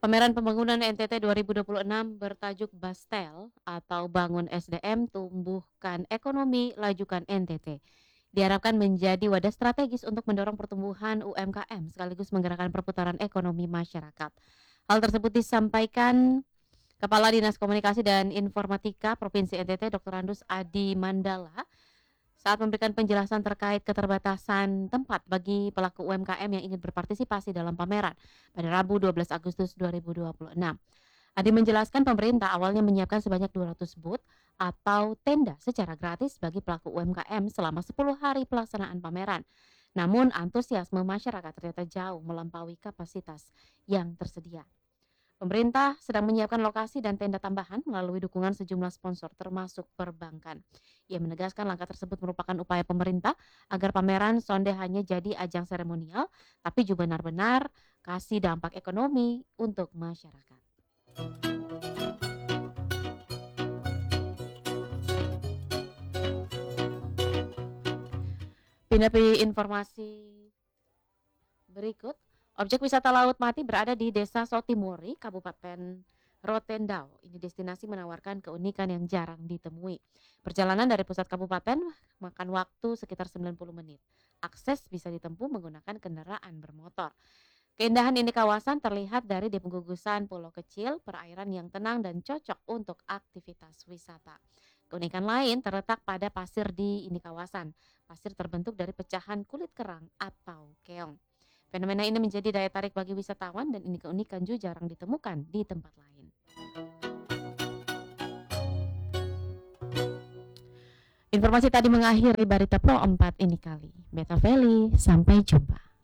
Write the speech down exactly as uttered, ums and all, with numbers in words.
Pameran Pembangunan N T T dua ribu dua puluh enam bertajuk Bastel atau Bangun S D M, Tumbuhkan Ekonomi, Lajukan N T T. Diharapkan menjadi wadah strategis untuk mendorong pertumbuhan U M K M sekaligus menggerakkan perputaran ekonomi masyarakat. Hal tersebut disampaikan Kepala Dinas Komunikasi dan Informatika Provinsi N T T Doktor Andus Adi Mandala saat memberikan penjelasan terkait keterbatasan tempat bagi pelaku U M K M yang ingin berpartisipasi dalam pameran pada Rabu dua belas Agustus dua ribu dua puluh enam. Adi menjelaskan pemerintah awalnya menyiapkan sebanyak dua ratus booth atau tenda secara gratis bagi pelaku U M K M selama sepuluh hari pelaksanaan pameran. Namun antusiasme masyarakat ternyata jauh melampaui kapasitas yang tersedia. Pemerintah sedang menyiapkan lokasi dan tenda tambahan melalui dukungan sejumlah sponsor termasuk perbankan. Ia menegaskan langkah tersebut merupakan upaya pemerintah agar pameran sonde hanya jadi ajang seremonial, tapi juga benar-benar kasih dampak ekonomi untuk masyarakat. Pindah ke informasi berikut. Objek wisata Laut Mati berada di Desa Sotimori, Kabupaten Rotendao. Ini destinasi menawarkan keunikan yang jarang ditemui. Perjalanan dari pusat kabupaten makan waktu sekitar sembilan puluh menit. Akses bisa ditempuh menggunakan kendaraan bermotor. Keindahan ini kawasan terlihat dari di penggugusan pulau kecil, perairan yang tenang dan cocok untuk aktivitas wisata. Keunikan lain terletak pada pasir di ini kawasan. Pasir terbentuk dari pecahan kulit kerang atau keong. Fenomena ini menjadi daya tarik bagi wisatawan dan ini keunikan juga jarang ditemukan di tempat lain. Informasi tadi mengakhiri Barita Pro empat ini kali. Beta Feli, sampai jumpa.